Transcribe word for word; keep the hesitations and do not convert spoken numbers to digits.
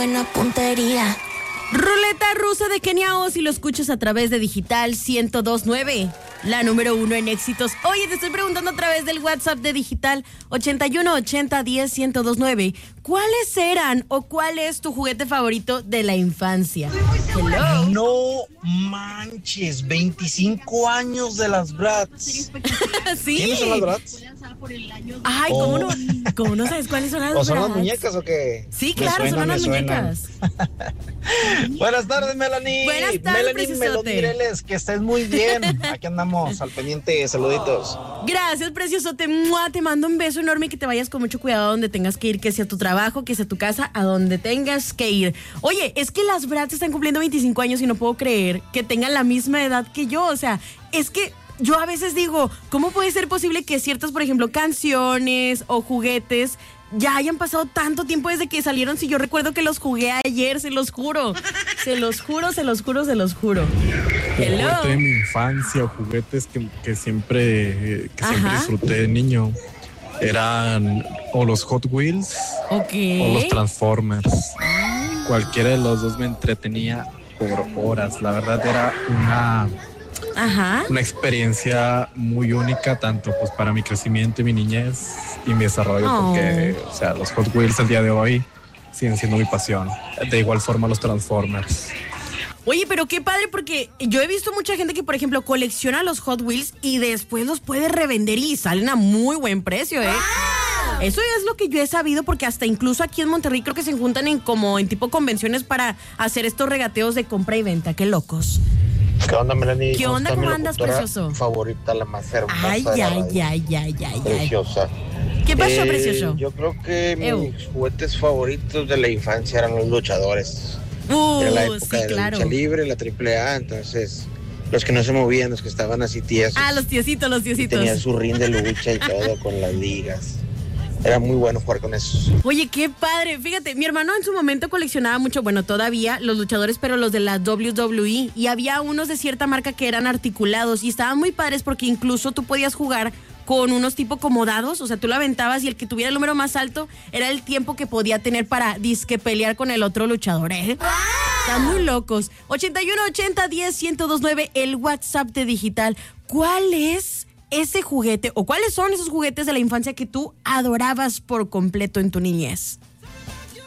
buena puntería. Ruleta rusa de Kenia O, si lo escuchas a través de Digital ciento dos punto nueve, la número uno en éxitos. Oye, te estoy preguntando a través del WhatsApp de Digital ochenta y uno ochenta diez ciento dos punto nueve, ¿cuáles eran o cuál es tu juguete favorito de la infancia? Hello. No manches, veinticinco años de las Bratz. Sí. ¿Quiénes son las Bratz? Ay, ¿cómo, oh. no, ¿cómo no sabes cuáles son las Bratz? ¿O son las muñecas o qué? Sí, claro, suenan, son las suenan. muñecas. Buenas tardes, Melanie. Buenas tardes, Melanie Melodireles, que estés muy bien. Aquí andamos, al pendiente, saluditos. Gracias, preciosote. ¡Mua! Te mando un beso enorme y que te vayas con mucho cuidado a donde tengas que ir, que sea tu trabajo, que sea tu casa, a donde tengas que ir. Oye, es que las Bratz están cumpliendo veinticinco años y no puedo creer que tengan la misma edad que yo. O sea, es que yo a veces digo, ¿cómo puede ser posible que ciertas, por ejemplo, canciones o juguetes ya hayan pasado tanto tiempo desde que salieron? Si yo recuerdo que los jugué ayer, se los juro. Se los juro, se los juro, se los juro. Hello. Juguete de mi infancia o juguetes que, que siempre, que siempre disfruté de niño eran o los Hot Wheels, okay, o los Transformers. Cualquiera de los dos me entretenía por horas. La verdad era una... Ajá. Una experiencia muy única, tanto pues para mi crecimiento y mi niñez y mi desarrollo, oh. porque, o sea, los Hot Wheels al día de hoy siguen siendo mi pasión. De igual forma los Transformers. Oye, pero qué padre, porque yo he visto mucha gente que, por ejemplo, colecciona los Hot Wheels y después los puede revender y salen a muy buen precio, ¿eh? ¡Ah! Eso es lo que yo he sabido, porque hasta incluso aquí en Monterrey creo que se juntan en como en tipo convenciones para hacer estos regateos de compra y venta. ¡Qué locos! ¿Qué onda, Melanie? ¿Qué onda? ¿Cómo andas, precioso? Favorita, la más hermosa. Ay, ay, ay, ay, ay, ay. Preciosa. ¿Qué pasó, eh, precioso? Yo creo que Ew. mis juguetes favoritos de la infancia eran los luchadores. Uh, Era la época sí, de la claro. lucha libre, la triple A, entonces los que no se movían, los que estaban así tiesos. Ah, los tiesitos, los tiesitos. Tenían su ring de lucha y todo con las ligas. Era muy bueno jugar con esos. Oye, qué padre. Fíjate, mi hermano en su momento coleccionaba mucho, bueno, todavía los luchadores, pero los de la doble u doble u e. Y había unos de cierta marca que eran articulados y estaban muy padres porque incluso tú podías jugar con unos tipo como dados. O sea, tú lo aventabas y el que tuviera el número más alto era el tiempo que podía tener para disque pelear con el otro luchador, ¿eh? Están muy locos. ochenta y uno ochenta diez ciento dos nueve, el WhatsApp de Digital. ¿Cuál es ese juguete o cuáles son esos juguetes de la infancia que tú adorabas por completo en tu niñez?